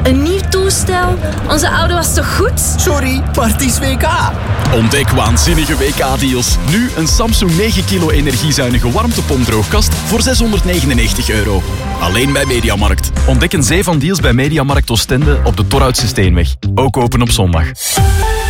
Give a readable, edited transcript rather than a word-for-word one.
Een nieuw toestel? Onze oude was toch goed? Sorry, maar het is WK. Ontdek waanzinnige WK-deals. Nu een Samsung 9 kilo energiezuinige warmtepompdroogkast voor €699. Alleen bij Mediamarkt. Ontdek een zee van deals bij Mediamarkt Oostende op de Torhoutse Steenweg. Ook open op zondag.